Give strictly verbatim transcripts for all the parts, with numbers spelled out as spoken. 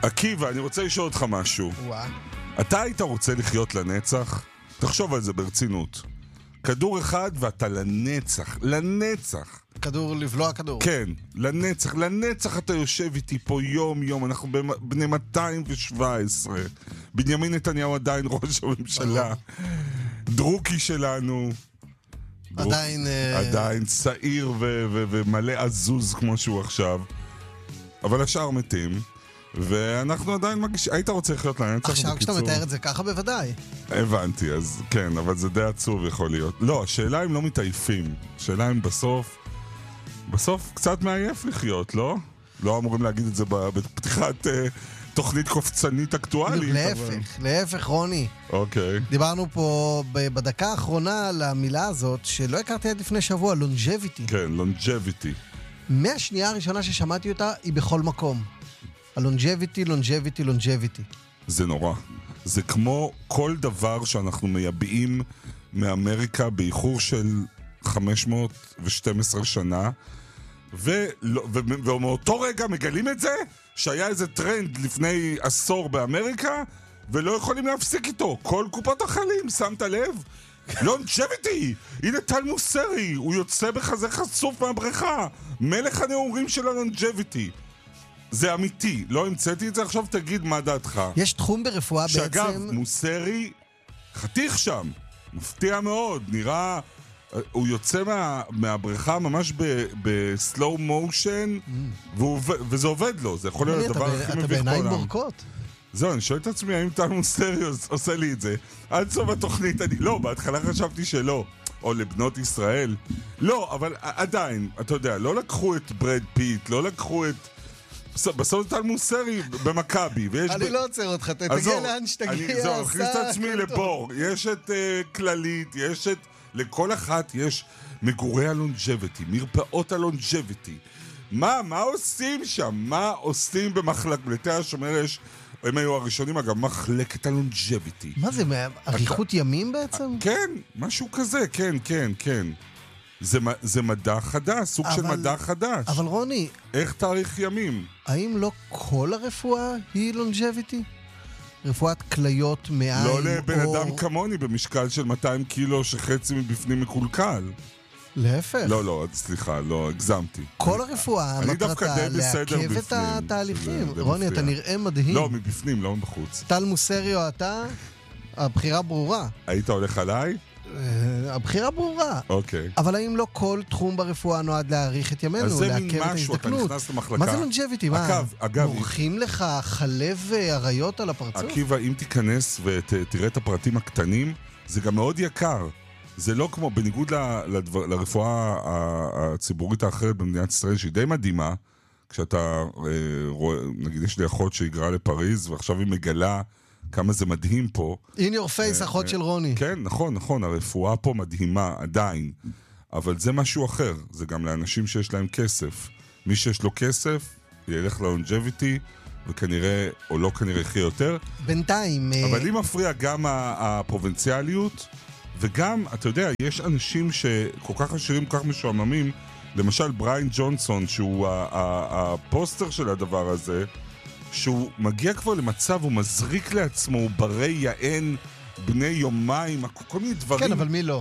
עקיבא, אני רוצה לשאול אותך משהו. וואה. אתה היית רוצה לחיות לנצח? תחשוב על זה ברצינות. כדור אחד ואתה לנצח, לנצח. כדור לבלוע כדור. כן, לנצח, לנצח אתה יושב איתי פה יום יום, אנחנו בני מאתיים שבע עשרה. בנימין נתניהו עדיין ראש הממשלה. דרוקי שלנו. עדיין... עדיין צעיר ו- ו- ומלא עזוז כמו שהוא עכשיו. אבל השאר מתים. ואנחנו עדיין מגיש... היית רוצה לחיות לנצח? עכשיו כשאתה מתאר את זה ככה בוודאי. הבנתי, אז כן, אבל זה די עצוב יכול להיות. לא, השאלה אם לא מתעייפים. השאלה אם בסוף... בסוף קצת מעייף לחיות, לא? לא אמורים להגיד את זה בפתיחת אה, תוכנית קופצנית אקטואלית. להפך, אבל... להפך רוני. אוקיי. דיברנו פה בדקה האחרונה על המילה הזאת, שלא הכרתי עד לפני שבוע, longevity. כן, longevity. מהשנייה הראשונה ששמעתי אותה, היא בכל מקום. ה-longevity, longevity, longevity. זה נורא. זה כמו כל דבר שאנחנו מייבאים מאמריקה באיחור של חמש מאות ושתים עשרה שנה, ולא, ו- ומאותו רגע מגלים את זה, שהיה איזה טרנד לפני עשור באמריקה, ולא יכולים להפסיק איתו. כל קופות החולים, שמת לב? longevity! הנה טל מוסרי, הוא יוצא בחזה חשוף מהבריכה. מלך הנאורים של ה-longevity. זה אמיתי, לא המצאתי את זה, עכשיו תגיד מה דעתך. יש תחום ברפואה בעצם... שאגב, מוסרי חתיך שם, מפתיע מאוד, נראה... הוא יוצא מה, מהבריכה ממש בסלואו מושן, mm. וזה עובד לו, זה יכול להיות הדבר הכי מביך בעולם. אתה בעיניים בורקות. זהו, אני שואל את עצמי, האם טל מוסרי עושה לי את זה? עד סוף התוכנית, אני לא, בהתחלה חשבתי שלא. או לבנות ישראל. לא, אבל עדיין, אתה יודע, לא לקחו את ברד פיט, לא לקחו את... בסוף טל מוסרי במכבי. אני לא עוצר אותך, תגיע לאן שתגיע. זהו, הכניס את עצמי לבור. יש את כללית, יש את... לכל אחת יש מגורי הלונג'ביטי, מרפאות הלונג'ביטי. מה, מה עושים שם? מה עושים במחלקת השומר? יש, הם היו הראשונים, אגב, מחלקת הלונג'ביטי. מה זה, אריכות ימים בעצם? כן, משהו כזה, כן, כן, כן. זה, זה מדע חדש, סוג של מדע חדש. אבל רוני... איך תאריך ימים? האם לא כל הרפואה היא לונג'ביטי? רפואת כליות מעיים לא לבן אדם כמוני במשקל של מאתיים קילו שחצי מבפנים מקולקל. להפך. לא, לא, סליחה, לא, הגזמתי. כל הרפואה מטרתה לעכב את התהליכים. רוני, אתה נראה מדהים. לא, מבפנים, לא מבחוץ. טל מוסריו, אתה? הבחירה ברורה. היית הולך עליי? הבחירה ברורה. אוקיי. אבל האם לא כל תחום ברפואה נועד להאריך את ימינו, לעכב את ההזדקנות? מה זה לונג'ביטי? מה? מורחים לך חלב עריות על הפרצוף? עקיבא, אם תיכנס ותראה את הפרטים הקטנים, זה גם מאוד יקר. זה לא כמו, בניגוד לדבר, לרפואה הציבורית האחרת במדינת ישראל, שהיא די מדהימה, כשאתה רואה, נגיד יש לי אחות שהיגרה לפריז, ועכשיו היא מגלה כמה זה מדהים פה. In your face, אחות של רוני. כן, נכון, נכון, הרפואה פה מדהימה, עדיין. אבל זה משהו אחר, זה גם לאנשים שיש להם כסף. מי שיש לו כסף, ילך ללונג'ביטי, וכנראה, או לא כנראה, יחיה יותר. בינתיים... אבל לי מפריע גם הפרובינציאליות, וגם, אתה יודע, יש אנשים שכל כך עשירים, כל כך משועממים, למשל בריין ג'ונסון, שהוא הפוסטר של הדבר הזה, שהוא מגיע כבר למצב, הוא מזריק לעצמו, הוא ברי יען, בני יומיים, כל מיני דברים. כן, אבל מי לא?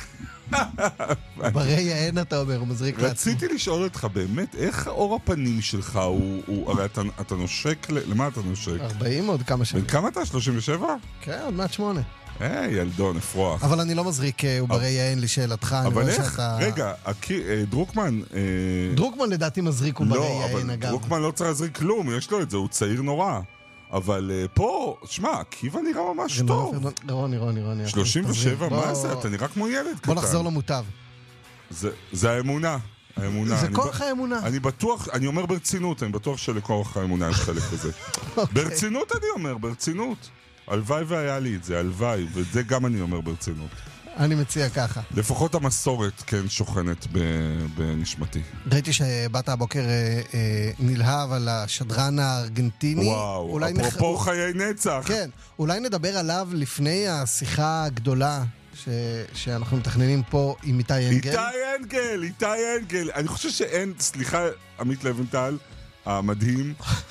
ברי יען אתה אומר, הוא מזריק לעצמו. רציתי לשאול אותך באמת, איך אור הפנים שלך הוא, הוא הרי אתה, אתה נושק, למה אתה נושק? ארבעים עוד כמה שנים. כמה אתה? שלושים ושבע? כן, עוד מעט שמונה. היי, ילדון, אפרוח. אבל אני לא מזריק עוברי יען לשאלתך. אבל איך? רגע, דרוקמן... דרוקמן לדעתי מזריק עוברי יען, אגב. דרוקמן לא צריך להזריק כלום, יש לו את זה, הוא צעיר נורא. אבל פה, שמע, עקיבא נראה ממש טוב. רוני, רוני, רוני. שלושים ושבע, מה זה? אתה נראה כמו ילד קטן. בוא נחזור למוטב. זה האמונה. האמונה. זה כוח האמונה. אני בטוח, אני אומר ברצינות, אני בטוח שלכוח האמונה יש חלק כזה. ברצינות אני אומר, ברצינות. הלוואי והיה לי את זה, הלוואי, וזה גם אני אומר ברצינות. אני מציע ככה. לפחות המסורת כן שוכנת בנשמתי. ראיתי שבאת הבוקר נלהב על השדרן הארגנטיני. וואו, אפרופו חיי נצח. כן, אולי נדבר עליו לפני השיחה הגדולה שאנחנו מתכננים פה עם איתי אנגל. איתי אנגל, איתי אנגל. אני חושב שאין, סליחה, עמית לבנטל, המדהים,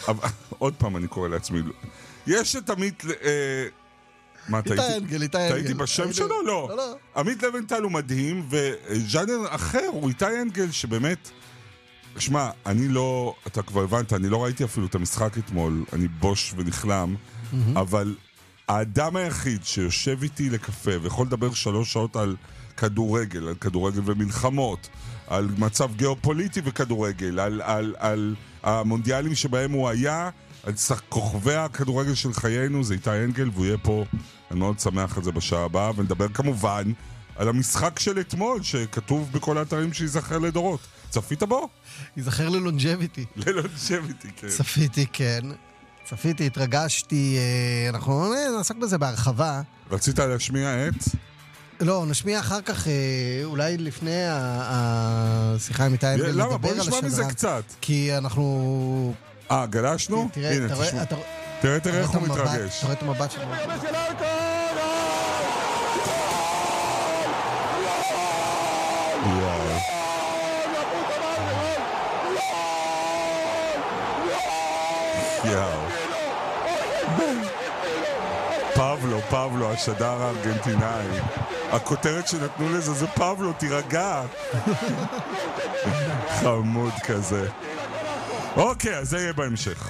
עוד פעם אני קורא לעצמי. יש את עמית... מה, איתי אנגל, איתי אנגל. טעיתי בשם שלו? לא. עמית לבנטל הוא מדהים, וז'אנר אחר הוא איתי אנגל, שבאמת... שמע, אני לא... אתה כבר הבנת, אני לא ראיתי אפילו את המשחק אתמול, אני בוש ונחלם, אבל האדם היחיד שיושב איתי לקפה ויכול לדבר שלוש שעות על כדורגל, על כדורגל ומלחמות, על מצב גיאופוליטי וכדורגל, על, על, על המונדיאלים שבהם הוא היה, על כוכבי הכדורגל של חיינו, זה איתי אנגל, והוא יהיה פה, אני מאוד שמח על זה בשעה הבאה, ונדבר כמובן על המשחק של אתמול, שכתוב בכל האתרים שיזכר לדורות. צפית בו? יזכר ללונג'ביטי. ללונג'ביטי, כן. צפיתי, כן. צפיתי, התרגשתי, אנחנו נעסק בזה בהרחבה. רצית להשמיע את? לא, נשמיע אחר כך, אולי לפני השיחה עם איתי אנגל, לדבר על השדרן. למה? בוא נשמע מזה קצת. כי אנחנו... אה, גלשנו? הנה, תשמע. תראה, תראה איך הוא מתרגש. תראה את המבט שלו. יאו. יאו. פבלו, פבלו, השדר הארגנטינאי. הכותרת שנתנו לזה זה פבלו, תירגע. חמוד כזה. אוקיי, אז זה יהיה בהמשך.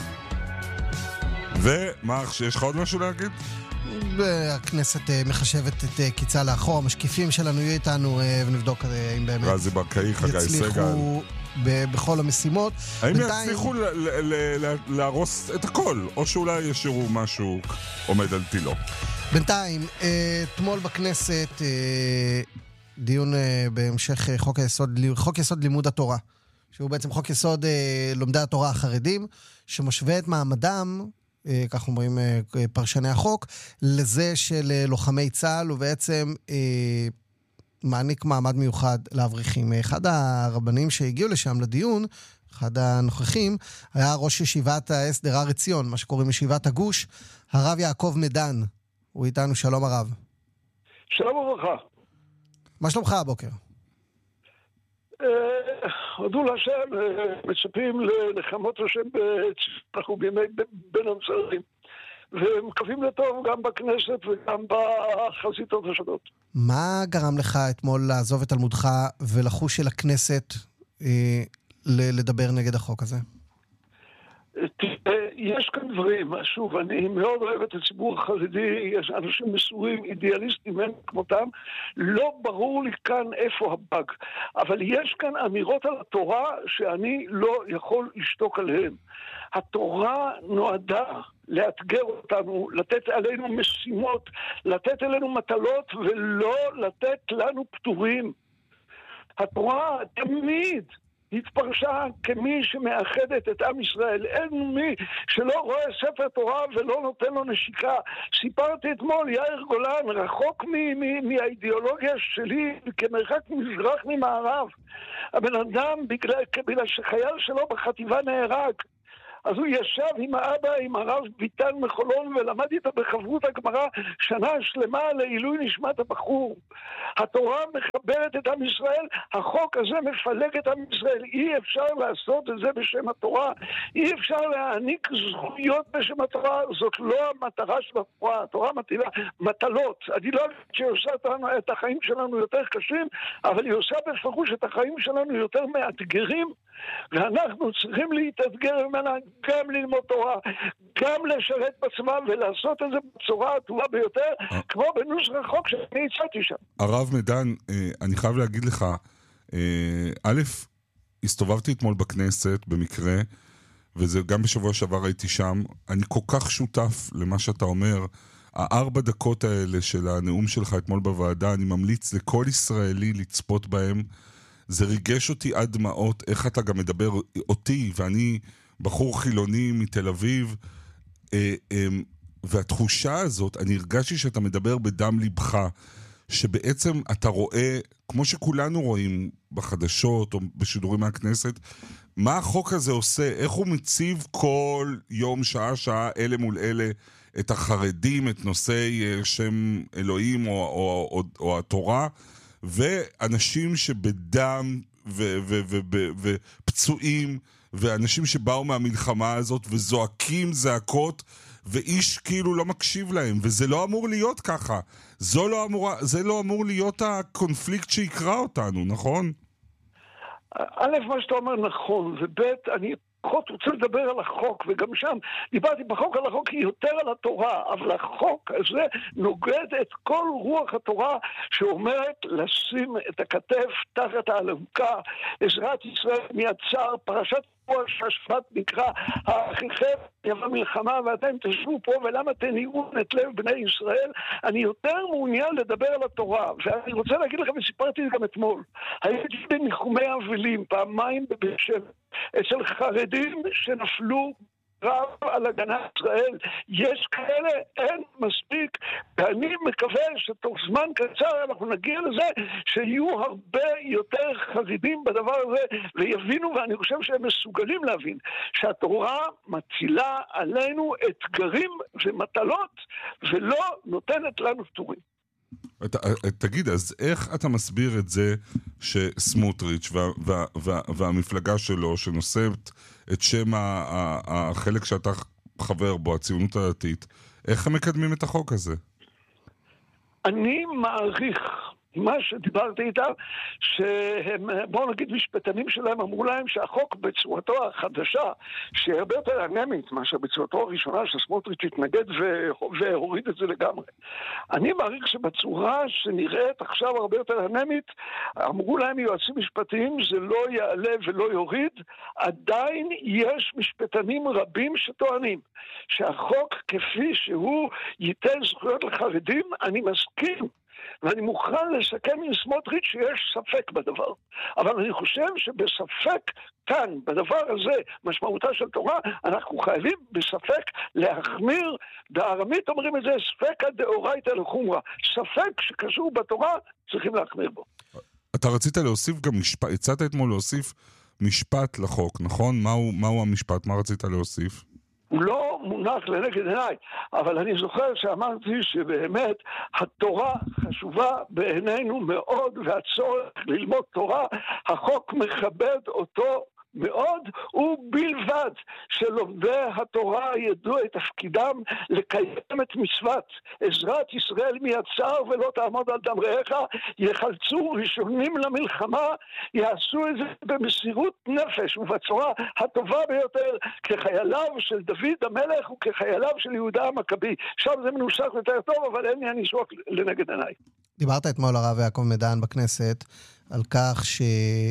ומה, יש לך עוד משהו להגיד? הכנסת מחשבת את קיצה לאחור, המשקיפים שלנו יהיו איתנו ונבדוק אם באמת רזי ברקאי, חגי סגל יצליחו בכל המשימות. האם יצליחו להרוס את הכל, או שאולי ישאירו משהו עומד על תילו? בינתיים, אתמול בכנסת דיון בהמשך חוק היסוד, חוק יסוד לימוד התורה, שהוא בעצם חוק יסוד לומדי התורה החרדים, שמשווה את מעמדם, כך אומרים פרשני החוק, לזה של לוחמי צה"ל, ובעצם אה, מעניק מעמד מיוחד לאברכים. אחד הרבנים שהגיעו לשם לדיון, אחד הנוכחים, היה ראש ישיבת ההסדר הר עציון, מה שקוראים ישיבת הגוש, הרב יעקב מדן. הוא איתנו, שלום הרב. שלום וברכה. מה שלומך הבוקר? הודו להשם, מצפים לנחמות השם אנחנו בימי בין המצרים, ומקווים לטוב גם בכנסת וגם בחזיתות השונות. מה גרם לך אתמול לעזוב את תלמודך ולחוש של הכנסת אה, לדבר נגד החוק הזה? יש כאן דברים, שוב, אני מאוד אוהב את הציבור החרדי, יש אנשים מסורים, אידיאליסטים, אין כמותם, לא ברור לי כאן איפה הבאג, אבל יש כאן אמירות על התורה שאני לא יכול לשתוק עליהן. התורה נועדה לאתגר אותנו, לתת עלינו משימות, לתת עלינו מטלות ולא לתת לנו פטורים. התורה תמיד התפרשה כמי שמאחדת את עם ישראל. אין מי שלא רואה ספר תורה ולא נותן לו נשיקה. סיפרתי אתמול, יאיר גולן, רחוק מהאידיאולוגיה שלי, כמרחק מזרח ממערב. הבן אדם, בגלל, בגלל שחייל שלו בחטיבה נהרג, אז הוא ישב עם האבא, עם הרב ביטן מחולון, ולמד איתו בחברות הגמרא שנה שלמה לעילוי נשמת הבחור. התורה מחברת את עם ישראל, החוק הזה מפלג את עם ישראל. אי אפשר לעשות את זה בשם התורה, אי אפשר להעניק זכויות בשם התורה, זאת לא המטרה של התורה. התורה מטילה מטלות. אני לא אגיד שהיא עושה את החיים שלנו יותר קשים, אבל היא עושה בפרוש את החיים שלנו יותר מאתגרים, ואנחנו צריכים להתאתגר ממנה גם ללמוד תורה, גם לשרת בצבא ולעשות את זה בצורה הטובה ביותר, כמו בנוסח החוק שאני הצעתי שם. הרב מדן, אני חייב להגיד לך, א', הסתובבתי אתמול בכנסת במקרה, וזה גם בשבוע שעבר הייתי שם, אני כל כך שותף למה שאתה אומר, הארבע דקות האלה של הנאום שלך אתמול בוועדה, אני ממליץ לכל ישראלי לצפות בהם, זה ריגש אותי עד דמעות, איך אתה גם מדבר אותי, ואני בחור חילוני מתל אביב, אה, אה, והתחושה הזאת, אני הרגשתי שאתה מדבר בדם לבך, שבעצם אתה רואה, כמו שכולנו רואים בחדשות או בשידורים מהכנסת, מה החוק הזה עושה, איך הוא מציב כל יום, שעה, שעה, אלה מול אלה, את החרדים, את נושאי שם אלוהים או, או, או, או התורה, ואנשים שבדם ופצועים ואנשים שבאו מהמלחמה הזאת וזועקים זעקות, ואיש כאילו לא מקשיב להם, וזה לא אמור להיות ככה. זו לא אמורה, זה לא אמור להיות הקונפליקט שיקרא אותנו, נכון? א', מה שאתה אומר נכון, וב', אני פחות רוצה לדבר על החוק, וגם שם דיברתי בחוק על החוק יותר על התורה, אבל החוק הזה נוגד את כל רוח התורה שאומרת לשים את הכתף תחת האלונקה, עזרת ישראל מיצר, פרשת שהשפט נקרא האחיכם יבוא מלחמה ואתם תשבו פה ולמה תניעו את לב בני ישראל. אני יותר מעוניין לדבר על התורה, ואני רוצה להגיד לכם, וסיפרתי גם אתמול, הייתי בניחומי אבלים פעמיים בבית שמש אצל חרדים שנפלו רב על הגנת ישראל. יש כאלה, אין מספיק, ואני מקווה שתוך זמן קצר אנחנו נגיע לזה שיהיו הרבה יותר חרדים בדבר הזה ויבינו, ואני חושב שהם מסוגלים להבין שהתורה מצילה עלינו אתגרים ומטלות ולא נותנת לנו פטורים. תגיד, אז איך אתה מסביר את זה שסמוטריץ' וה, וה, וה, והמפלגה שלו שנושאת את שם החלק שאתה חבר בו, הציונות הדתית, איך הם מקדמים את החוק הזה? אני מעריך מה שדיברתי איתם, שהם, בואו נגיד, משפטנים שלהם אמרו להם שהחוק בצורתו החדשה, שהיא הרבה יותר אנמית מאשר בצורתו הראשונה, שסמוטריץ' התנגד והוריד את זה לגמרי. אני מעריך שבצורה שנראית עכשיו הרבה יותר אנמית, אמרו להם יועצים משפטיים, זה לא יעלה ולא יוריד, עדיין יש משפטנים רבים שטוענים שהחוק כפי שהוא ייתן זכויות לחרדים. אני מסכים, ואני מוכן לסכם עם סמוטריץ' שיש ספק בדבר. אבל אני חושב שבספק כאן, בדבר הזה, משמעותה של תורה, אנחנו חייבים בספק להחמיר, בארמית אומרים את זה, ספקא דאורייתא לחומרא. ספק שקשור בתורה, צריכים להחמיר בו. אתה רצית להוסיף גם משפט, הצעת אתמול להוסיף משפט לחוק, נכון? מהו, מהו המשפט? מה רצית להוסיף? הוא לא מונח לנגד עיניי, אבל אני זוכר שאמרתי שבאמת התורה חשובה בעינינו מאוד, והצורך ללמוד תורה, החוק מכבד אותו מאוד, ובלבד שלומדי התורה ידעו את תפקידם לקיים את מצוות עזרת ישראל מיצר ולא תעמוד על דם רעך, יחלצו ראשונים למלחמה, יעשו את זה במסירות נפש ובצורה הטובה ביותר, כחייליו של דוד המלך וכחייליו של יהודה המכבי. עכשיו זה מנוסח יותר טוב, אבל אין לי הניסוח לנגד עיניי. דיברת אתמול הרב יעקב מדן בכנסת על כך ש...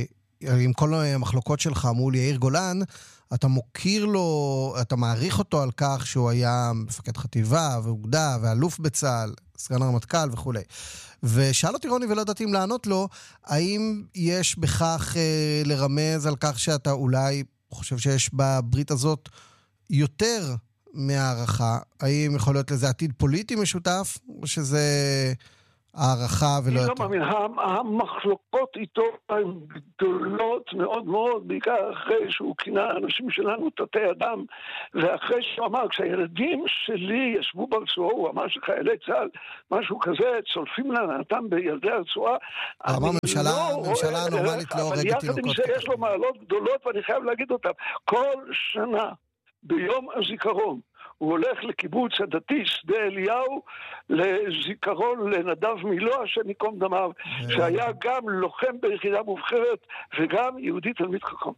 עם כל המחלוקות שלך מול יאיר גולן, אתה מוקיר לו, אתה מעריך אותו על כך שהוא היה מפקד חטיבה ואוגדה ואלוף בצה"ל, סגן הרמטכ"ל וכו'. ושאל אותי רוני ולא ידעתי אם לענות לו, האם יש בכך אה, לרמז על כך שאתה אולי חושב שיש בברית הזאת יותר מהערכה? האם יכול להיות לזה עתיד פוליטי משותף, או שזה... הערכה ולא יותר. אני לא מאמין, המחלוקות איתו הן גדולות מאוד מאוד, בעיקר אחרי שהוא כינה אנשים שלנו תתי אדם, ואחרי שהוא אמר, כשהילדים שלי ישבו ברצועה, הוא אמר שחיילי צה"ל, משהו כזה, צולפים לנעתם בילדי הרצועה. אמר ממשלה נורמלית לא הורגת תינוקות. אבל יחד עם זה יש לו מעלות גדולות, ואני חייב להגיד אותם. כל שנה, ביום הזיכרון, הוא הולך לקיבוץ הדתי שדה אליהו לזיכרון לנדב מילוא השם ייקום דמיו, שהיה גם לוחם ביחידה מובחרת וגם יהודי תלמיד חכם.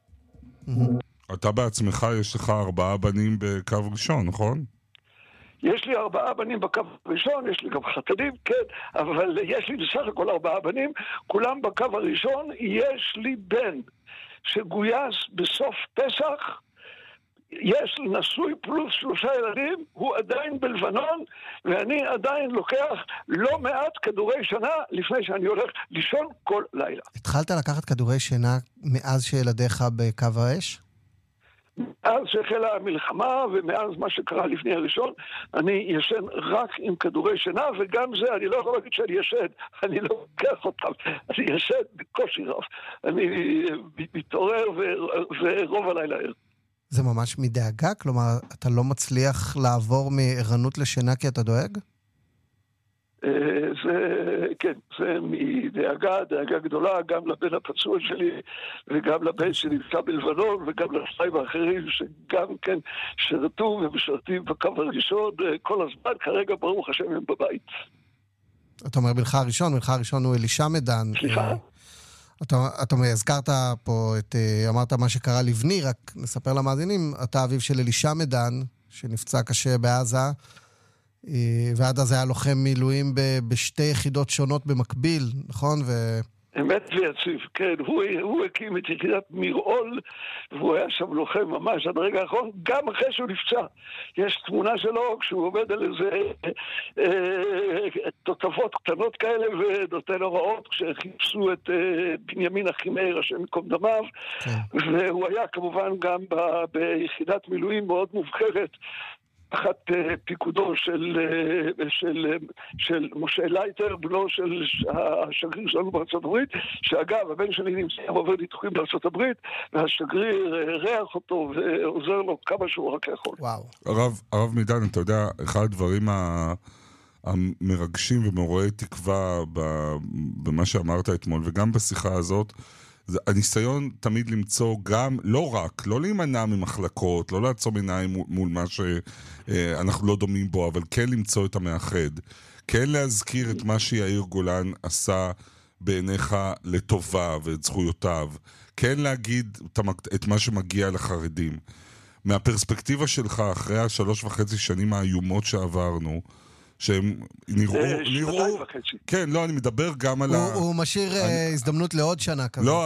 אתה בעצמך, יש לך ארבעה בנים בקו ראשון, נכון? יש לי ארבעה בנים בקו הראשון, יש לי גם חתנים, כן, אבל יש לי בסך הכל ארבעה בנים, כולם בקו הראשון. יש לי בן שגויס בסוף פסח, יש נשוי פלוס שלושה ילדים, הוא עדיין בלבנון, ואני עדיין לוקח לא מעט כדורי שינה לפני שאני הולך לישון כל לילה. התחלת לקחת כדורי שינה מאז שילדיך בקו האש? מאז שהחלה המלחמה ומאז מה שקרה לפני הראשון, אני ישן רק עם כדורי שינה, וגם זה, אני לא יכול להגיד שאני ישן, אני לא לוקח אותם, אני ישן בקושי רב. אני מתעורר ורוב הלילה ער. זה ממש מדאגה? כלומר, אתה לא מצליח לעבור מערנות לשינה כי אתה דואג? זה, כן, זה מדאגה, דאגה גדולה, גם לבן הפצוע שלי, וגם לבן שנמצא בלבנון, וגם לשניים האחרים, שגם כן שרתו ומשרתים בקו הראשון, כל הזמן, כרגע ברוך השם הם בבית. אתה אומר בנך הראשון, בנך הראשון הוא אלישע מדן. סליחה? אתה, אתה הזכרת פה, את, אמרת מה שקרה לבני, רק נספר למאזינים, אתה אביו של אלישע מדן, שנפצע קשה בעזה, ועד אז היה לוחם מילואים בשתי יחידות שונות במקביל, נכון? ו... אמת ויציב, כן, הוא, הוא הקים את יחידת מירעול, והוא היה שם לוחם ממש עד הרגע האחרון, גם אחרי שהוא נפצע. יש תמונה שלו כשהוא עומד על איזה אה, תותבות קטנות כאלה, ונותן הוראות כשחיפשו את אה, בנימין אחימאיר, השם מקום דמיו, כן. והוא היה כמובן גם ב, ביחידת מילואים מאוד מובחרת, תחת פיקודו של, של, של משה לייטר, בנו של השגריר שלנו בארצות הברית, שאגב, הבן שלי נמצא עובר ניתוחים בארצות הברית, והשגריר ריח אותו ועוזר לו כמה שהוא רק יכול. וואו. הרב, הרב מידן, אתה יודע, אחד הדברים המרגשים ומעוררי תקווה במה שאמרת אתמול, וגם בשיחה הזאת, זה הניסיון תמיד למצוא גם, לא רק, לא להימנע ממחלקות, לא לעצום עיניים מול מה שאנחנו לא דומים בו, אבל כן למצוא את המאחד. כן להזכיר את מה שיאיר גולן עשה בעיניך לטובה ואת זכויותיו. כן להגיד את מה שמגיע לחרדים. מהפרספקטיבה שלך, אחרי השלוש וחצי שנים האיומות שעברנו, שהם נראו, נראו, כן, לא, אני מדבר גם על ה... הוא משאיר הזדמנות לעוד שנה כזאת. לא,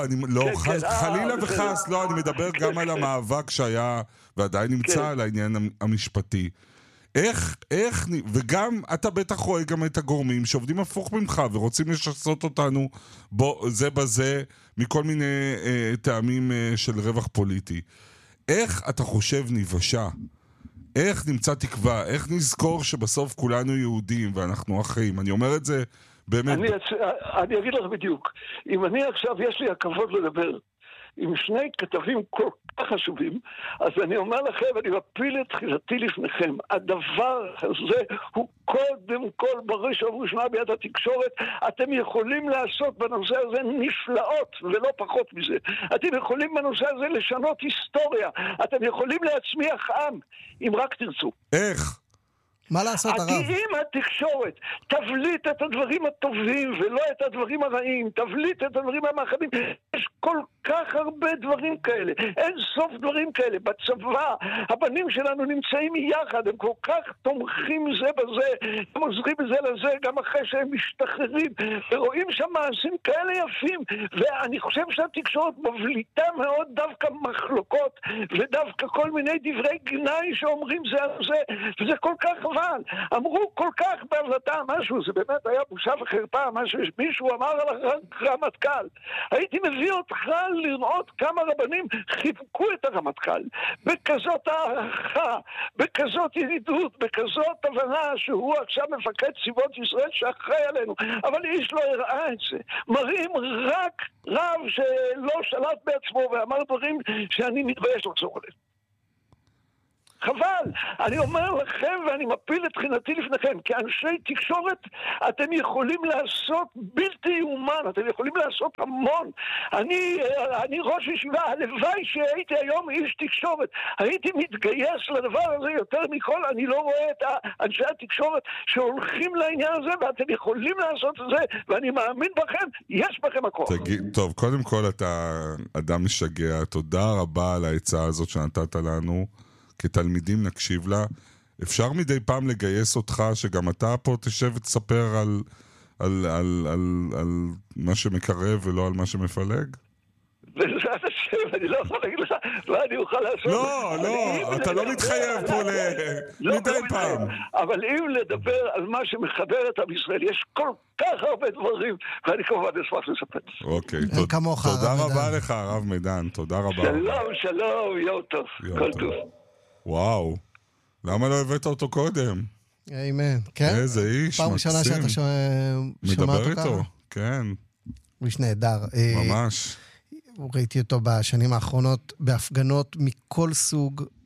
חלילה וחס, לא, אני מדבר גם על המאבק שהיה, ועדיין נמצא על העניין המשפטי. איך, איך, וגם אתה בטח רואה גם את הגורמים שעובדים הפוך ממך, ורוצים לשסות אותנו זה בזה, מכל מיני טעמים של רווח פוליטי. איך אתה חושב נבשה? איך נמצא תקווה? איך נזכור שבסוף כולנו יהודים ואנחנו אחים? אני אומר את זה באמת... אני, אני אגיד לך בדיוק. אם אני עכשיו, יש לי הכבוד לדבר עם שני כתבים כל כך חשובים, אז אני אומר לכם, אני מפיל את תחילתי לפניכם. הדבר הזה הוא קודם כל בראש ובראשונה ביד התקשורת. אתם יכולים לעשות בנושא הזה נפלאות ולא פחות מזה. אתם יכולים בנושא הזה לשנות היסטוריה. אתם יכולים להצמיח עם, אם רק תרצו. איך? מה לעשות, הרב? אם התקשורת תבליט את הדברים הטובים ולא את הדברים הרעים, תבליט את הדברים המאחדים, יש כל כך הרבה דברים כאלה, אין סוף דברים כאלה. בצבא, הבנים שלנו נמצאים יחד, הם כל כך תומכים זה בזה, הם עוזרים זה לזה, גם אחרי שהם משתחררים, ורואים שם מעשים כאלה יפים, ואני חושב שהתקשורת מבליטה מאוד דווקא מחלוקות, ודווקא כל מיני דברי גנאי שאומרים זה על זה, וזה כל כך אבל, אמרו כל כך בהבלטה משהו, זה באמת היה בושה וחרפה, מה שמישהו אמר על הרמטכ"ל. הייתי מביא אותך לראות כמה רבנים חיבקו את הרמטכ"ל, בכזאת הערכה, בכזאת ידידות, בכזאת הבנה שהוא עכשיו מפקד צבאות ישראל שאחראי עלינו, אבל איש לא הראה את זה. מראים רק רב שלא שלט בעצמו ואמר דברים שאני מתבייש לחזור עליהם. חבל, אני אומר לכם ואני מפיל את תחינתי לפניכם, כאנשי תקשורת אתם יכולים לעשות בלתי יאומן, אתם יכולים לעשות המון. אני, אני ראש ישיבה, הלוואי שהייתי היום איש תקשורת, הייתי מתגייס לדבר הזה יותר מכל, אני לא רואה את אנשי התקשורת שהולכים לעניין הזה, ואתם יכולים לעשות את זה, ואני מאמין בכם, יש בכם הכוח. תגיד, טוב, קודם כל אתה אדם משגע, תודה רבה על העצה הזאת שנתת לנו. כתלמידים נקשיב לה. אפשר מדי פעם לגייס אותך, שגם אתה פה תשב ותספר על, על, על, על, על מה שמקרב ולא על מה שמפלג? בעזרת השם, אני לא יכול להגיד לך מה אני אוכל לעשות. לא, לא, אתה לא מתחייב פה מדי פעם. אבל אם לדבר על מה שמחבר את עם ישראל, יש כל כך הרבה דברים, ואני כמובן אשמח לספר. אוקיי, תודה רבה לך, הרב מידן, תודה רבה. שלום, שלום, יום טוב, כל טוב. וואו, למה לא הבאת אותו קודם? אמן, כן? איזה איש, פעם ראשונה שאתה שומע אותו ככה? מדבר איתו, כן. הוא איש נהדר. ממש. ראיתי אותו בשנים האחרונות בהפגנות מכל סוג,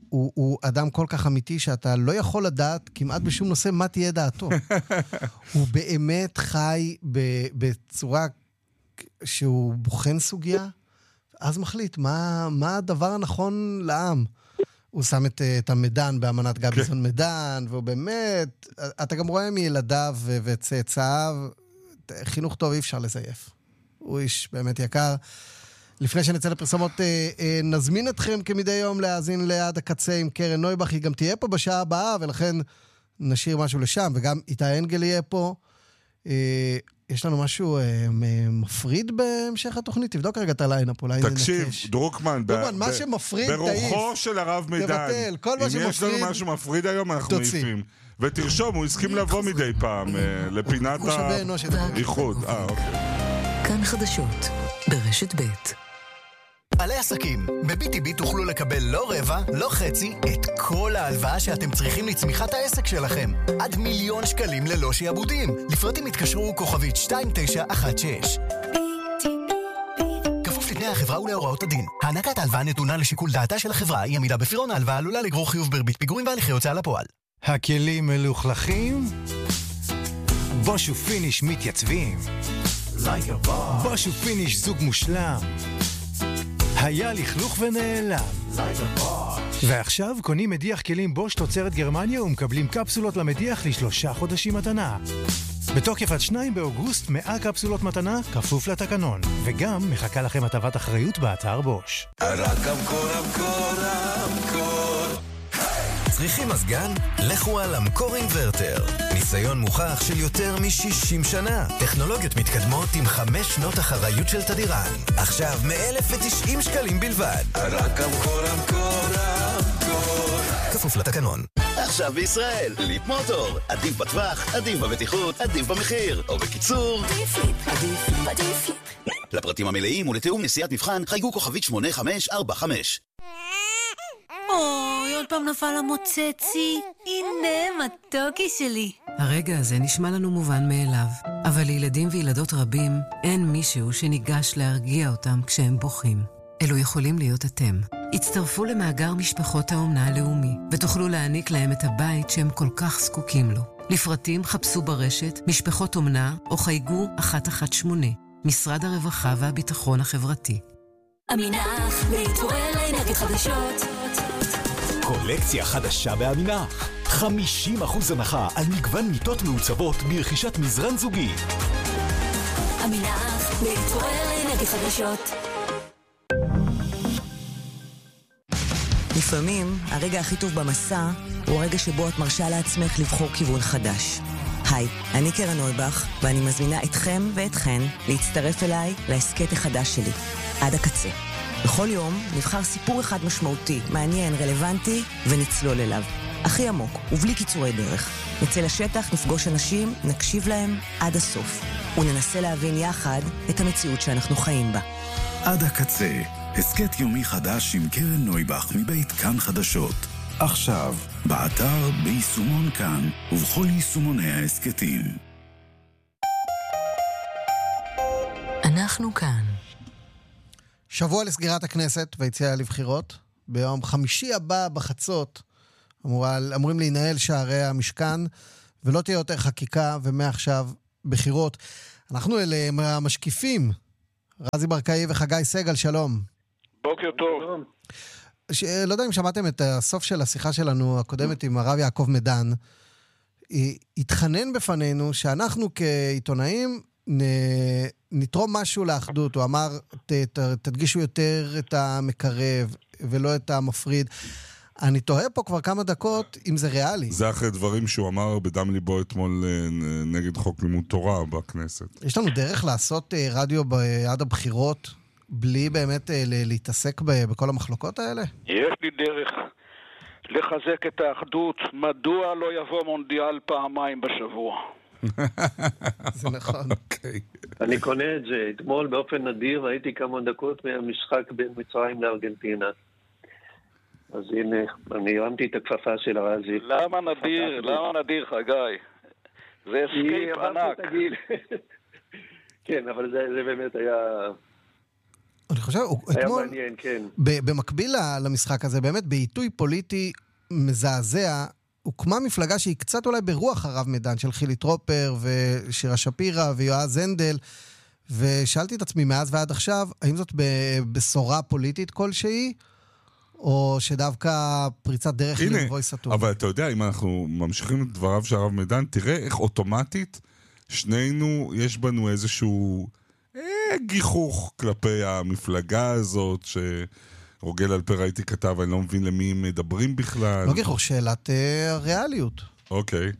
הוא, הוא אדם כל כך אמיתי שאתה לא יכול לדעת כמעט בשום נושא מה תהיה דעתו. הוא באמת חי בצורה שהוא בוחן סוגיה, אז מחליט מה, מה הדבר הנכון לעם. הוא שם את, את המדן באמנת גביזון מדן, והוא באמת, אתה גם רואה מילדיו וצאצאיו, חינוך טוב אי אפשר לזייף. הוא איש באמת יקר. לפני שנצא לפרסומות, נזמין אתכם כמדי יום להאזין ליד הקצה עם קרן נויבך, היא גם תהיה פה בשעה הבאה, ולכן נשאיר משהו לשם, וגם איתי אנגל יהיה פה. יש לנו משהו מפריד בהמשך התוכנית? תבדוק רגע את הליינאפ, אולי ננקש. תקשיב, דרוקמן, דרוקמן, מה שמפריד תעיף. ברוחו של הרב מידן. תבטל, כל מה שמפריד. אם יש לנו משהו מפריד היום, אנחנו מעיפים. ותרשום, הוא הסכים לבוא מדי פעם לפינת האיחוד. אה, אוקיי. כאן חדשות, ברשת ב'. בעלי עסקים, ב-בי טי בי תוכלו לקבל לא רבע, לא חצי, את כל ההלוואה שאתם צריכים לצמיחת העסק שלכם. עד מיליון שקלים ללא שיעבודים. לפרטים התקשרו כוכבית שתיים תשע אחת שש. כפוף לתנאי החברה ולהוראות הדין. הענקת ההלוואה נתונה לשיקול דעתה של החברה, היא עמידה בפירעון ההלוואה עלולה לגרור חיוב בריבית פיגורים והליכי הוצאה לפועל. הכלים מלוכלכים? בוש ופיניש מתייצבים. בוש ופיניש זוג מושלם. היה לכלוך ונעלם. ועכשיו קונים מדיח כלים בוש תוצרת גרמניה ומקבלים קפסולות למדיח לשלושה חודשים מתנה. בתוקף עד שניים באוגוסט מאה קפסולות מתנה כפוף לתקנון. וגם מחכה לכם הטבת אחריות באתר בוש. צריכים מזגן? לכו על אמקור אינברטר. ניסיון מוכח של יותר מ-שישים שנה. טכנולוגיות מתקדמות עם חמש שנות אחריות של תדירן. עכשיו מ-אלף ותשעים שקלים בלבד. רק אמקור, אמקור, אמקור. כפוף לתקנון. עכשיו בישראל, ליפ מוטור. עדיף בטווח, עדיף בבטיחות, עדיף במחיר. או בקיצור, עדיף ליפ, עדיף ליפ, עדיף ליפ. לפרטים המלאים ולתיאום נסיעת מבחן, חייגו כוכבית שמונה חמש ארבע חמש. אוי, עוד פעם נפל המוצצי. הנה, מתוקי שלי. הרגע הזה נשמע לנו מובן מאליו, אבל לילדים וילדות רבים אין מישהו שניגש להרגיע אותם כשהם בוכים. אלו יכולים להיות אתם. הצטרפו למאגר משפחות האומנה הלאומי, ותוכלו להעניק להם את הבית שהם כל כך זקוקים לו. לפרטים חפשו ברשת משפחות אומנה או חייגו אחת אחת שמונה, משרד הרווחה והביטחון החברתי. אמינח, להתעורר לאנרגיות חדשות. קולקציה חדשה באמינח. חמישים אחוז הנחה על מגוון מיטות מעוצבות ברכישת מזרן זוגי. אמינח, להתעורר לאנרגיות חדשות. לפעמים הרגע הכי טוב במסע הוא הרגע שבו את מרשה לעצמך לבחור כיוון חדש. היי, אני קרן נויבך, ואני מזמינה אתכם ואתכן להצטרף אליי להסקט החדש שלי, עד הקצה. בכל יום נבחר סיפור אחד משמעותי, מעניין, רלוונטי, ונצלול אליו. הכי עמוק, ובלי קיצורי דרך. נצא לשטח, נפגוש אנשים, נקשיב להם עד הסוף. וננסה להבין יחד את המציאות שאנחנו חיים בה. עד הקצה, הסקט יומי חדש עם קרן נויבך מבית כאן חדשות. עכשיו, באתר, ביישומון כאן, ובכל יישומוני ההסקטים. אנחנו כאן. שבוע לסגירת הכנסת ויציאה לבחירות. ביום חמישי הבא בחצות אמור, אמורים להינהל שערי המשכן, ולא תהיה יותר חקיקה, ומעכשיו בחירות. אנחנו אלה המשקיפים, רזי ברקאי וחגי סגל, שלום. בוקר טוב. ש... לא יודע אם שמעתם את הסוף של השיחה שלנו הקודמת עם הרב יעקב מדן, התחנן בפנינו שאנחנו כעיתונאים נ... נתרום משהו לאחדות. הוא אמר, ת... ת... תדגישו יותר את המקרב ולא את המפריד. אני תוהה פה כבר כמה דקות אם זה ריאלי. זה אחרי דברים שהוא אמר בדם ליבו אתמול נגד חוק לימוד תורה בכנסת. יש לנו דרך לעשות רדיו עד הבחירות בלי באמת להתעסק בכל המחלוקות האלה? יש לי דרך לחזק את האחדות. מדוע לא יבוא מונדיאל פעמיים בשבוע? זה נכון. אני קונה את זה. אתמול באופן נדיר הייתי כמה דקות מהמשחק בין מצרים לארגנטינה. אז הנה, אני הרמתי את הכפפה של הרזי. למה נדיר? למה נדיר, חגי? זה אסקייפ ענק. כן, אבל זה באמת היה... חושב, היה אתמול, מעניין, כן. במקביל למשחק הזה, באמת בעיתוי פוליטי מזעזע, הוקמה מפלגה שהיא קצת אולי ברוח הרב מדן, של חילי טרופר ושירה שפירא ויועז הנדל, ושאלתי את עצמי מאז ועד עכשיו, האם זאת בשורה פוליטית כלשהי, או שדווקא פריצת דרך למבוי סתום? אבל אתה יודע, אם אנחנו ממשיכים את דבריו של הרב מדן, תראה איך אוטומטית שנינו, יש בנו איזשהו אה, גיחוך כלפי המפלגה הזאת, שרוגל אלפר ראיתי כתב, אני לא מבין למי הם מדברים בכלל. לא גיחוך, שאלת אה, הריאליות. אוקיי.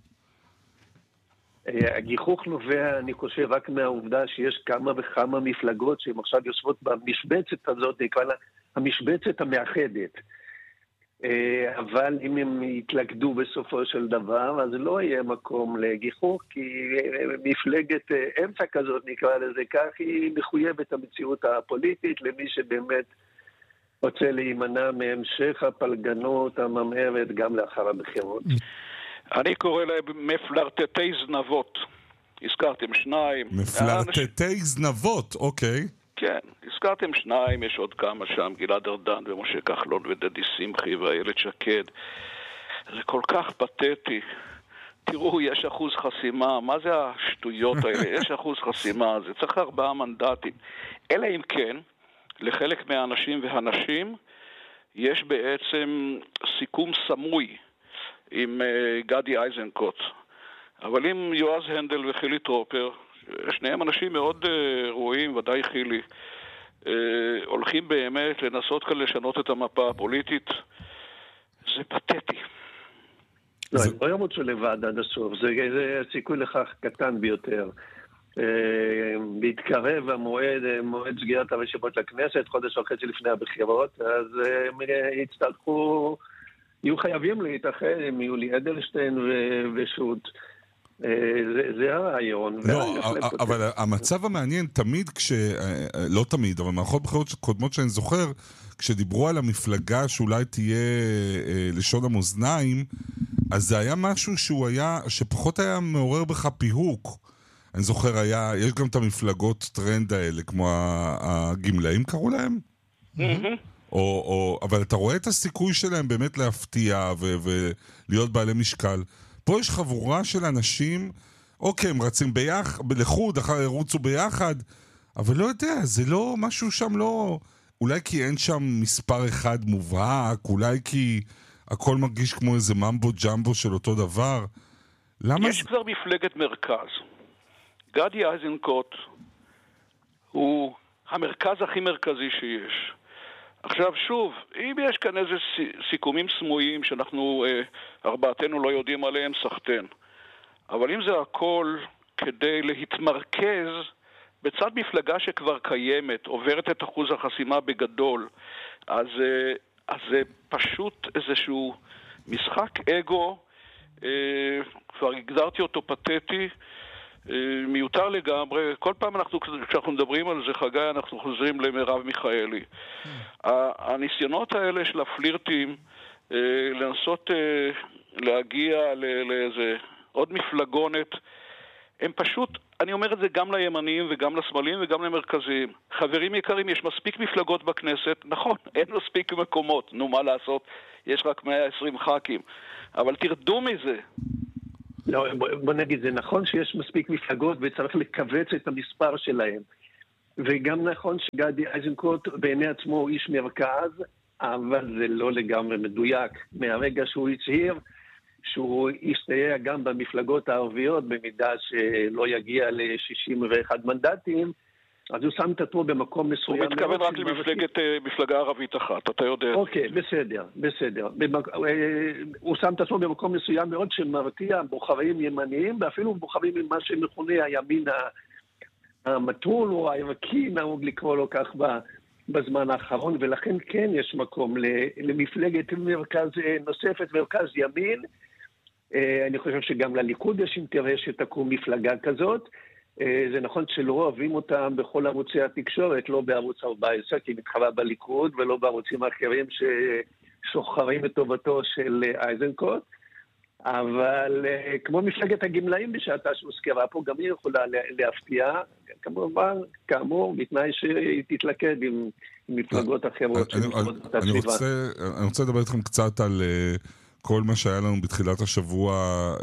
הגיחוך נובע, אני חושב, רק מהעובדה שיש כמה וכמה מפלגות שהן עכשיו יושבות במשבצת הזאת, נקרא לה המשבצת המאחדת. אבל אם הם יתלכדו בסופו של דבר, אז לא יהיה מקום לגיחוך, כי מפלגת אמצע כזאת, נקרא לזה כך, היא מחויבת המציאות הפוליטית למי שבאמת רוצה להימנע מהמשך הפלגנות הממהרת גם לאחר הבחירות. אני קורא להם מפלרטטי זנבות. הזכרתם שניים. מפלרטטי זנבות, אוקיי. כן, הזכרתם שניים, יש עוד כמה שם, גלעד ארדן ומשה כחלון ודדי שמחי ואיילת שקד. זה כל כך פתטי. תראו, יש אחוז חסימה, מה זה השטויות האלה? יש אחוז חסימה, זה צריך ארבעה מנדטים. אלא אם כן, לחלק מהאנשים והנשים, יש בעצם סיכום סמוי עם uh, גדי איזנקוט. אבל עם יועז הנדל וחילי טרופר, שניהם אנשים מאוד uh, ראויים, ודאי חילי, uh, הולכים באמת לנסות כאן לשנות את המפה הפוליטית. זה פתטי. לא, הם לא ימוצו לבד עד הסוף. זה, זה סיכוי לכך קטן ביותר. בהתקרב המועד, מועד סגירת הרשימות לכנסת, חודש וחצי לפני הבחירות, אז הם יצטרכו, יהיו חייבים להתאחד עם יולי אדלשטיין ושות. זה, זה הרעיון. לא, אבל המצב המעניין תמיד כש... לא תמיד, אבל מערכות בחירות קודמות שאני זוכר, כשדיברו על המפלגה שאולי תהיה לשון המאזניים, אז זה היה משהו שהוא היה, שפחות היה מעורר בך פיהוק. אני זוכר, היה, יש גם את המפלגות טרנד האלה, כמו הגמלאים קראו להם? או, או, אבל אתה רואה את הסיכוי שלהם באמת להפתיע ו- ולהיות בעלי משקל. פה יש חבורה של אנשים, אוקיי, הם רצים ביחד, לחוד, אחר רוצו ביחד, אבל לא יודע, זה לא, משהו שם לא, אולי כי אין שם מספר אחד מובהק, אולי כי הכל מרגיש כמו איזה ממבו ג'מבו של אותו דבר. למה יש זה... כבר מפלגת מרכז. גדי איזנקוט הוא המרכז הכי מרכזי שיש. עכשיו שוב, אם יש כאן איזה סיכומים סמויים שאנחנו, אה, ארבעתנו לא יודעים עליהם, סחטן. אבל אם זה הכל כדי להתמרכז בצד מפלגה שכבר קיימת, עוברת את אחוז החסימה בגדול, אז, אה, אז זה פשוט איזשהו משחק אגו, אה, כבר הגדרתי אותו פתטי, מיותר לגמרי. כל פעם אנחנו, כשאנחנו מדברים על זה, חגי, אנחנו חוזרים למרב מיכאלי. הניסיונות האלה של הפלירטים, לנסות להגיע לאיזה עוד מפלגונת, הם פשוט, אני אומר את זה גם לימניים וגם לשמאליים וגם למרכזיים. חברים יקרים, יש מספיק מפלגות בכנסת, נכון, אין מספיק מקומות, נו מה לעשות, יש רק מאה ועשרים ח"כים, אבל תרדו מזה. לא, בוא נגיד, זה נכון שיש מספיק מפלגות וצריך לקבץ את המספר שלהם. וגם נכון שגדי איזנקוט בעיני עצמו הוא איש מרכז, אבל זה לא לגמרי מדויק. מהרגע שהוא הצהיר שהוא יסתייע גם במפלגות הערביות, במידה שלא יגיע ל-שישים ואחד מנדטים, אז הוא שם את עצמו במקום מסוים. הוא מתכוון רק למפלגת מפלגה ערבית אחת, אתה יודע. אוקיי, בסדר, בסדר. הוא שם את עצמו במקום מסוים מאוד שמרתיע בוחרים ימניים, ואפילו בוחרים עם מה שמכונה הימין המתון, או הירקי, נהוג לקרוא לו כך בזמן האחרון, ולכן כן יש מקום למפלגת מרכז נוספת, מרכז ימין. אני חושב שגם לליכוד יש אינטרס שתקום מפלגה כזאת. זה נכון שלא אוהבים אותם בכל ערוצי התקשורת, לא בערוץ ארבע עשרה, כי מתחרה בליכוד, ולא בערוצים האחרים ששוחרים את טובתו של אייזנקוט, אבל כמו מפלגת הגמלאים בשעתה שהוזכרה פה, גם היא יכולה להפתיע, כמובן, כאמור, בתנאי שהיא תתלכד עם מפלגות אחרות. אני רוצה לדבר איתכם קצת על כל מה שהיה לנו בתחילת השבוע,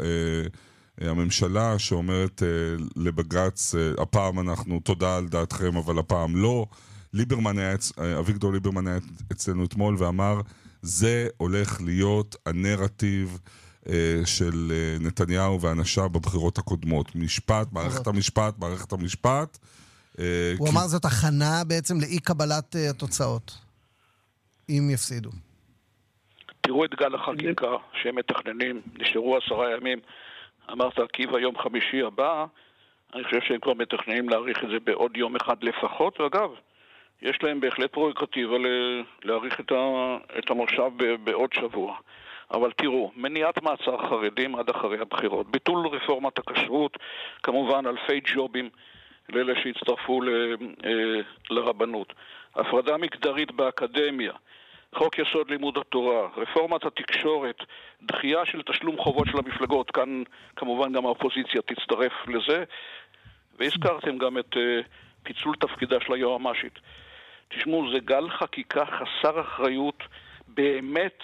הממשלה שאומרת לבג"ץ, הפעם אנחנו תודה על דעתכם, אבל הפעם לא. ליברמן היה, אביגדור ליברמן היה אצלנו אתמול ואמר, זה הולך להיות הנרטיב של נתניהו ואנשיו בבחירות הקודמות. משפט, מערכת המשפט, מערכת המשפט. הוא אמר זאת הכנה בעצם לאי קבלת התוצאות, אם יפסידו. תראו את גל החקיקה שהם מתכננים, נשארו עשרה ימים, אמרת עקיב היום חמישי הבא, אני חושב שהם כבר מתכננים להאריך את זה בעוד יום אחד לפחות, ואגב, יש להם בהחלט פררוגטיבה להאריך את המושב בעוד שבוע. אבל תראו, מניעת מעצר חרדים עד אחרי הבחירות, ביטול רפורמת הכשרות, כמובן אלפי ג'ובים לאלה שהצטרפו ל, לרבנות, הפרדה מגדרית באקדמיה, חוק יסוד לימוד התורה, רפורמת התקשורת, דחייה של תשלום חובות של המפלגות, כאן כמובן גם האופוזיציה תצטרף לזה, והזכרתם גם את פיצול תפקידה של היועמ"שית. תשמעו, זה גל חקיקה חסר אחריות, באמת.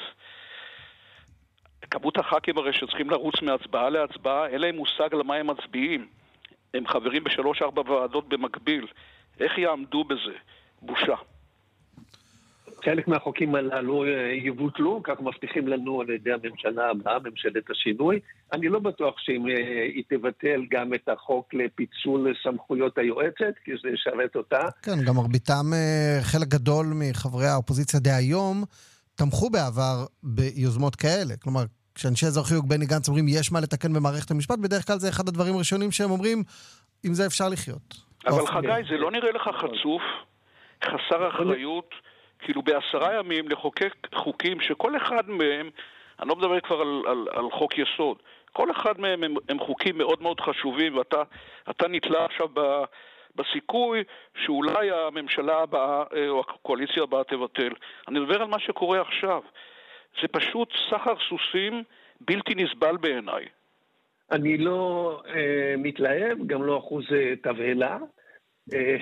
כמות הח"כים הרי שצריכים לרוץ מהצבעה להצבעה, אין להם מושג על מה הם מצביעים. הם חברים בשלוש ארבע ועדות במקביל. איך יעמדו בזה? בושה. חלק מהחוקים הללו יבוטלו, כך מבטיחים לנו על ידי הממשלה הבאה, ממשלת השינוי. אני לא בטוח שאם היא תבטל גם את החוק לפיצול סמכויות היועצת, כי זה ישרת אותה. כן, גם מרביתם, חלק גדול מחברי האופוזיציה דהיום, תמכו בעבר ביוזמות כאלה. כלומר, כשאנשי אזרחיות בני גנץ אומרים יש מה לתקן במערכת המשפט, בדרך כלל זה אחד הדברים הראשונים שהם אומרים, אם זה אפשר לחיות. אבל חגי, זה לא נראה לך חצוף, חסר אחריות, כאילו בעשרה ימים לחוקק חוקים שכל אחד מהם, אני לא מדבר כבר על, על, על חוק יסוד, כל אחד מהם הם, הם חוקים מאוד מאוד חשובים, ואתה אתה נתלה עכשיו ב, בסיכוי שאולי הממשלה הבאה או הקואליציה הבאה תבטל. אני מדבר על מה שקורה עכשיו. זה פשוט סחר סוסים בלתי נסבל בעיניי. אני לא אה, מתלהב, גם לא אחוז אה, תבהלה. אה,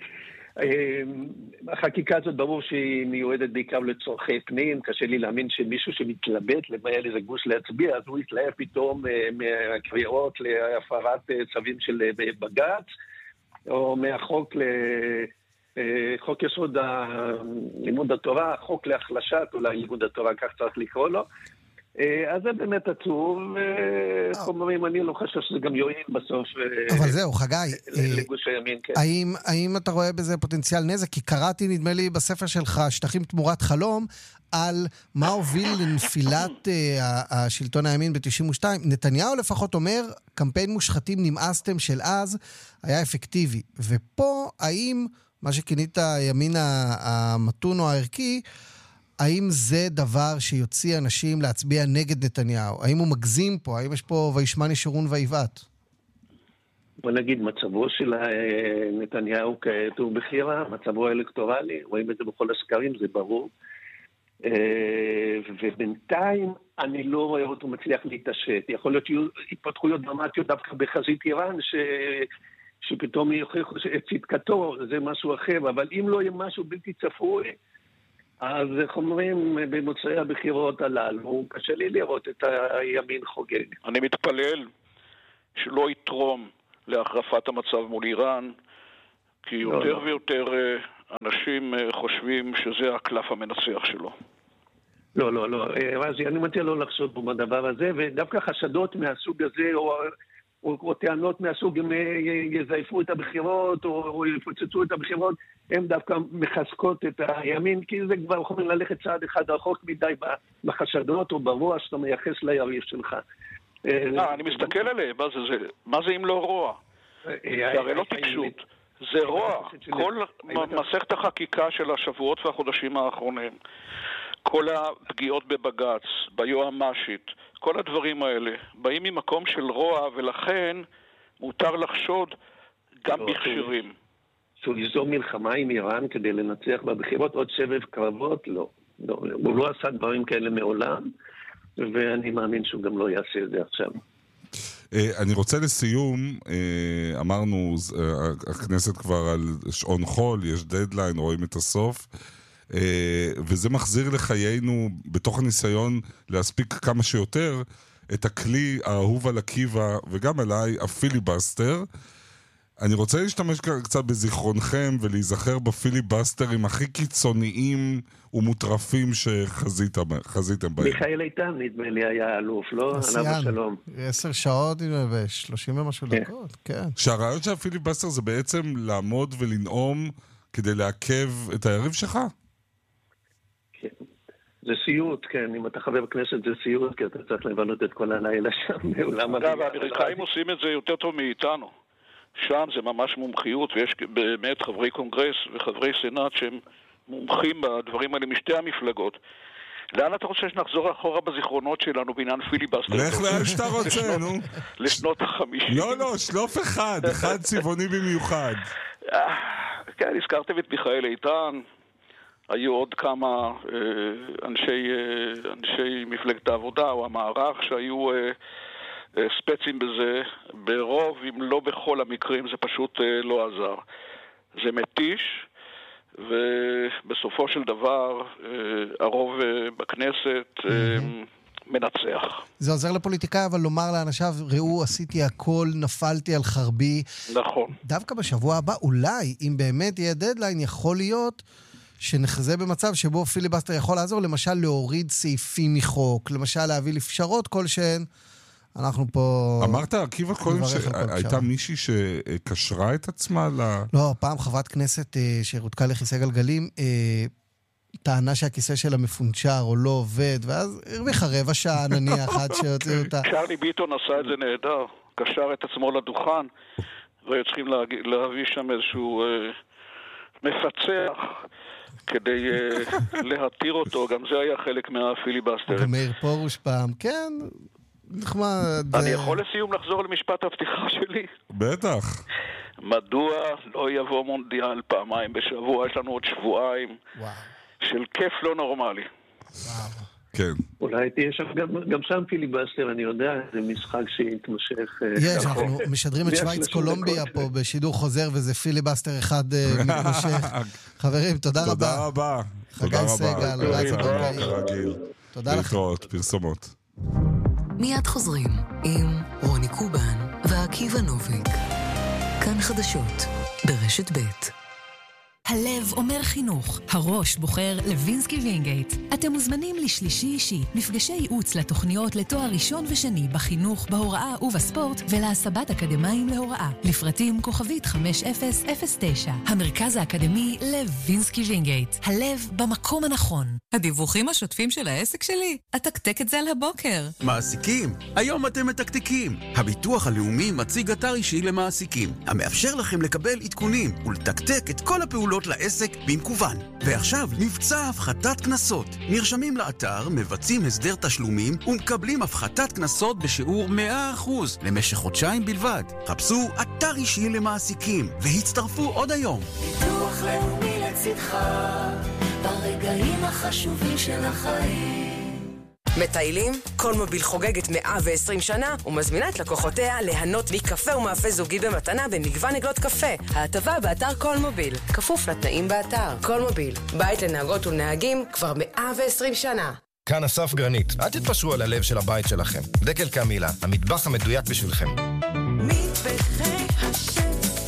החקיקה הזאת ברור שהיא מיועדת בעיקר לצורכי פנים, קשה לי להאמין שמישהו שמתלבט למה היה לזה גוש להצביע, אז הוא יתלהב פתאום מהקריאות להפרת צווים של בג"ץ, או מהחוק לחוק יסוד לימוד התורה, חוק להחלשת אולי לימוד התורה, כך צריך לקרוא לו. אז זה באמת עצוב, חומרים, אני לא חושב שזה גם יועיל בסוף. אבל זהו, חגי, לגוש הימין, כן. האם אתה רואה בזה פוטנציאל נזק? כי קראתי, נדמה לי, בספר שלך, שטחים תמורת חלום, על מה הוביל לנפילת השלטון הימין ב-תשעים ושתיים. נתניהו לפחות אומר, קמפיין מושחתים נמאסתם של אז, היה אפקטיבי. ופה, האם, מה שכינית הימין המתון או הערכי, האם זה דבר שיוציא אנשים להצביע נגד נתניהו? האם הוא מגזים פה? האם יש פה וישמן ישורון ויבעט? בוא נגיד, מצבו של נתניהו כעת הוא בחירה, מצבו האלקטורלי, רואים את זה בכל הסקרים, זה ברור. ובינתיים אני לא רואה אותו מצליח להתעשת. יכול להיות שיהיו התפתחויות דרמטיות דווקא בחזית איראן, ש... שפתאום יוכיחו את צדקתו, זה משהו אחר, אבל אם לא יהיה משהו בלתי צפוי, אז איך אומרים, במוצאי הבחירות הללו, קשה לי לראות את הימין חוגג. אני מתפלל שלא יתרום להחרפת המצב מול איראן, כי יותר לא, ויותר לא. אנשים חושבים שזה הקלף המנצח שלו. לא, לא, לא. רזי, אני מציע לא לחשוד בו בדבר הזה, ודווקא חשדות מהסוג הזה, או... או, או טענות מהסוג, הם יזייפו את הבחירות, או, או יפוצצו את הבחירות, הם דווקא מחזקות את הימין, כי זה כבר יכולים ללכת צעד אחד רחוק מדי בחשדות, או ברוע שאתה מייחס ליריב שלך. אה, אני מסתכל עליהם, מה זה, מה זה אם לא רוע? זה הרי לא טיפשות, זה רוע. כל מסכת החקיקה של השבועות והחודשים האחרונים, כל הפגיעות בבג"ץ, ביועמ"שית, כל הדברים האלה באים ממקום של רוע, ולכן מותר לחשוד גם בכשרים. שהוא ליזום מלחמה עם איראן כדי לנצח בבחירות עוד סבב קרבות? לא. לא. הוא לא עשה דברים כאלה מעולם. ואני מאמין שהוא גם לא יעשה את זה עכשיו. אני רוצה לסיום, אמרנו, הכנסת כבר על שעון חול, יש דדליין, רואים את הסוף, וזה מחזיר לחיינו, בתוך הניסיון להספיק כמה שיותר, את הכלי האהוב על עקיבא, וגם עליי, הפיליבסטר. אני רוצה להשתמש קצת בזיכרונכם, ולהיזכר בפיליבסטרים הכי קיצוניים ומוטרפים שחזיתם בהם. מיכאל איתן, נדמה לי, היה אלוף, לא? עליו השלום. עשר שעות ושלושים ומשהו דקות, כן. שהרעיון של הפיליבסטר זה בעצם לעמוד ולנאום כדי לעכב את היריב שלך? כן. זה סיוט, כן. אם אתה חבר בכנסת זה סיוט, כי אתה צריך לבנות את כל הלילה שם. אגב, האמריקאים עושים את זה יותר טוב מאיתנו. שם זה ממש מומחיות, ויש באמת חברי קונגרס וחברי סנאט שהם מומחים בדברים האלה משתי המפלגות. לאן אתה רוצה שנחזור אחורה בזיכרונות שלנו בעניין פיליבסטר? לך לאן שאתה רוצה, נו. לשנות החמישים. לא, לא, שלוף אחד, אחד צבעוני במיוחד. כן, הזכרתם את מיכאל איתן, היו עוד כמה אנשי, אנשי מפלגת העבודה או המערך שהיו ספצים בזה, ברוב, אם לא בכל המקרים, זה פשוט לא עזר. זה מתיש, ובסופו של דבר הרוב בכנסת מנצח. זה עוזר לפוליטיקאי, אבל לומר לאנשיו, ראו, עשיתי הכל, נפלתי על חרבי. נכון. דווקא בשבוע הבא, אולי, אם באמת יהיה דדליין, יכול להיות שנחזה במצב שבו פיליבסטר יכול לעזור, למשל להוריד סעיפים מחוק, למשל להביא לפשרות כלשהן. אנחנו פה... אמרת, עקיבא, קודם שהייתה מישהי שקשרה את עצמה ל... לא, פעם חברת כנסת שרותקה לכיסא גלגלים, טענה שהכיסא שלה מפונצ'ר או לא עובד, ואז הרוויחה רבע שעה נניח עד שהוציאו אותה. צ'רלי ביטון עשה את זה נהדר, קשר את עצמו לדוכן, והיו צריכים להביא שם איזשהו מפצח כדי להתיר אותו, גם זה היה חלק מהפיליבסטר. גם מאיר פורוש פעם, כן... נחמד. אני יכול לסיום לחזור למשפט הפתיחה שלי? בטח. מדוע לא יבוא מונדיאל פעמיים בשבוע? יש לנו עוד שבועיים של כיף לא נורמלי. כן. אולי תהיה שם גם שם פיליבסטר, אני יודע, זה משחק שיתמשך. יש, אנחנו משדרים את שוויץ קולומביה פה בשידור חוזר, וזה פיליבסטר אחד מתמשך. חברים, תודה רבה. תודה רבה. חגי סגל, רץ הבנקאי. תודה לכם. להתראות, פרסומות. מיד חוזרים עם רוני קובן ועקיבא נוביק. כאן חדשות ברשת ב'. הלב אומר חינוך, הראש בוחר לוינסקי וינגייט. אתם מוזמנים לשלישי אישי, מפגשי ייעוץ לתוכניות לתואר ראשון ושני בחינוך, בהוראה ובספורט, ולהסבת אקדמיים להוראה. לפרטים כוכבית חמש אפס אפס תשע. המרכז האקדמי לוינסקי וינגייט. הלב במקום הנכון. הדיווחים השוטפים של העסק שלי? אתקתק את זה על הבוקר. מעסיקים, היום אתם מתקתקים. הביטוח הלאומי מציג אתר אישי למעסיקים, המאפשר לכם לקבל עדכונים ולתקתק את כל הפעולות לעסק במקוון. ועכשיו מבצע הפחתת כנסות. נרשמים לאתר, מבצעים הסדר תשלומים ומקבלים הפחתת כנסות בשיעור מאה אחוז למשך חודשיים בלבד. חפשו אתר אישי למעסיקים והצטרפו עוד היום. ביטוח לאומי לצדך ברגעים החשובים של החיים. מטיילים? קולמוביל חוגגת מאה ועשרים שנה ומזמינה את לקוחותיה ליהנות מקפה ומאפה זוגי במתנה במגוון עגלות קפה. ההטבה באתר קולמוביל, כפוף לתנאים באתר. קולמוביל, בית לנהגות ולנהגים כבר מאה ועשרים שנה. כאן אסף גרנית, אל תתפשרו על הלב של הבית שלכם. דקל קמילה, המטבח המדויק בשבילכם. מטבחי השם,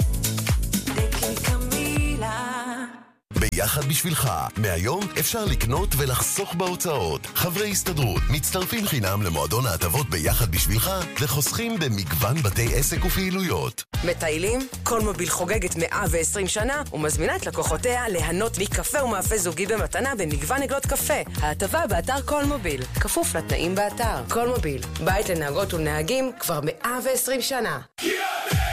דקל קמילה. ביחד בשבילך, מהיום אפשר לקנות ולחסוך בהוצאות. חברי הסתדרות מצטרפים חינם למועדון ההטבות ביחד בשבילך וחוסכים במגוון בתי עסק ופעילויות. מטיילים? קולמוביל חוגגת מאה ועשרים שנה ומזמינה את לקוחותיה ליהנות מקפה ומאפה זוגי במתנה במגוון עגלות קפה. ההטבה באתר קולמוביל, כפוף לתנאים באתר. קולמוביל, בית לנהגות ולנהגים כבר מאה ועשרים שנה.